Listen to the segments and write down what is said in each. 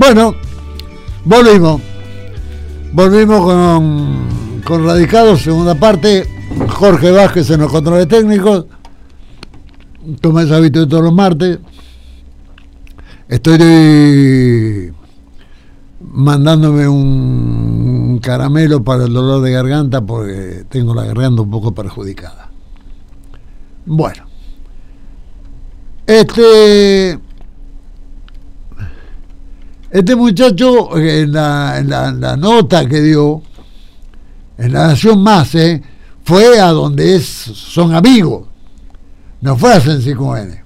Bueno, volvimos con Radicados, segunda parte. Jorge Vázquez en los controles técnicos, como es habitual todos los martes. Estoy mandándome un caramelo para el dolor de garganta porque tengo la garganta un poco perjudicada. Bueno, este muchacho en la nota que dio en La Nación Más, fue a donde son amigos, no fue a Sensi-QN.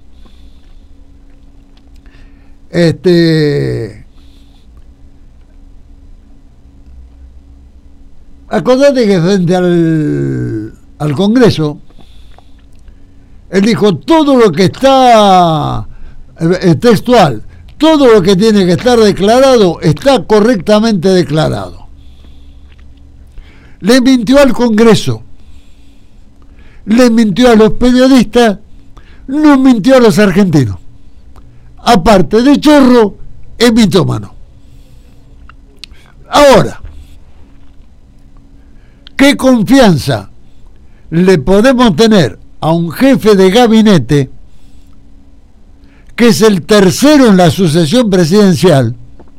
Acordate que frente al Congreso, él dijo todo lo que está textual, todo lo que tiene que estar declarado está correctamente declarado. Le mintió al Congreso, le mintió a los periodistas, no mintió a los argentinos. Aparte de chorro, es mitómano. Ahora, ¿qué confianza le podemos tener a un jefe de gabinete que es el tercero en la sucesión presidencial?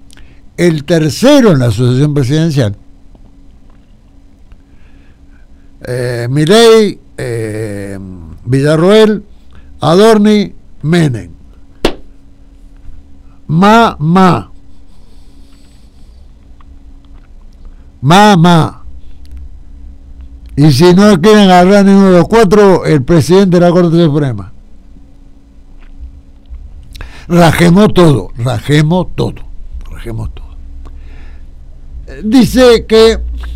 Milei, Villarroel, Adorni, Menem. Mamá. Y si no quieren agarrar ninguno de los cuatro, el presidente de la Corte Suprema. Rajemos todo. Dice que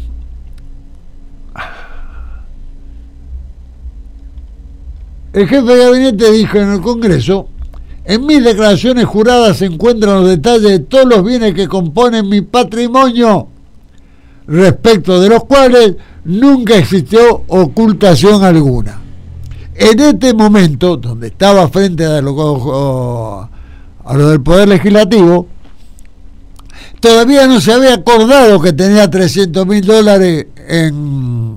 el jefe de gabinete dijo en el Congreso: en mis declaraciones juradas se encuentran los detalles de todos los bienes que componen mi patrimonio, respecto de los cuales nunca existió ocultación alguna. En este momento, donde estaba frente a lo del Poder Legislativo, todavía no se había acordado que tenía $300.000 en